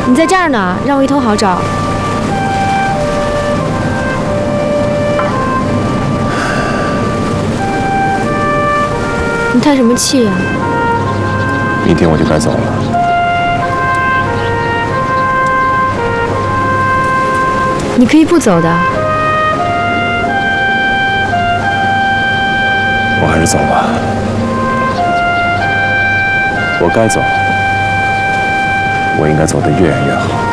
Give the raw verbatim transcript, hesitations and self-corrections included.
你在这儿呢，让我一头好找。你叹什么气呀？ 明天我就该走了。 你可以不走的。 我还是走吧。我该走，我应该走得越远越好。